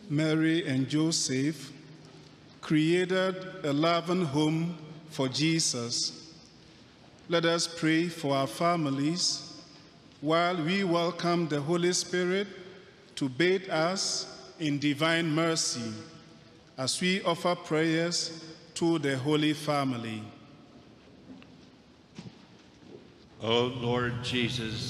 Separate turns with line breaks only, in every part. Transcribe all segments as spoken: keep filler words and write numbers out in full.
Mary and Joseph created a loving home for Jesus. Let us pray for our families while we welcome the Holy Spirit to bathe us in divine mercy as we offer prayers to the Holy Family.
O Lord Jesus,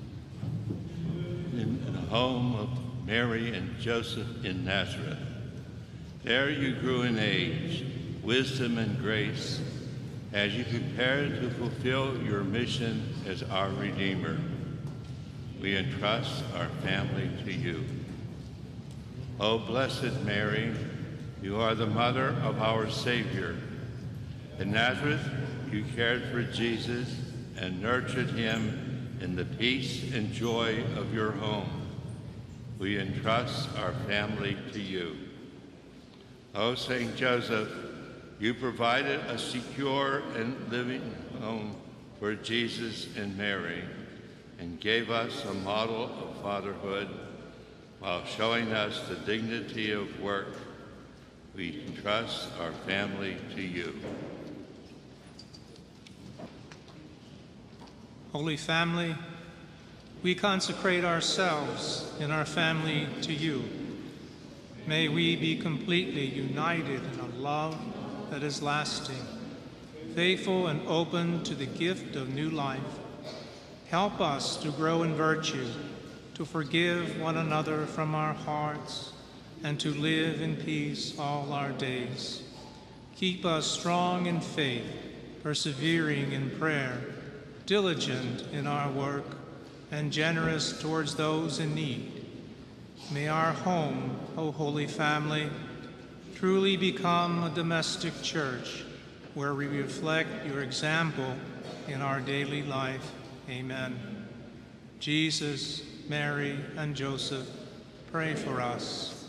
in the home of Mary and Joseph in Nazareth, there you grew in age, wisdom and grace, as you prepared to fulfill your mission as our Redeemer. We entrust our family to you. O Blessed Mary, you are the mother of our Savior. In Nazareth, you cared for Jesus and nurtured him in the peace and joy of your home. We entrust our family to you. O Saint Joseph, you provided a secure and living home for Jesus and Mary and gave us a model of fatherhood while showing us the dignity of work. We entrust our family to you.
Holy Family, we consecrate ourselves and our family to you. May we be completely united in a love that is lasting, faithful and open to the gift of new life. Help us to grow in virtue, to forgive one another from our hearts, and to live in peace all our days. Keep us strong in faith, persevering in prayer, diligent in our work, and generous towards those in need. May our home, O Holy Family, truly become a domestic church where we reflect your example in our daily life. Amen. Jesus, Mary, and Joseph, pray for us.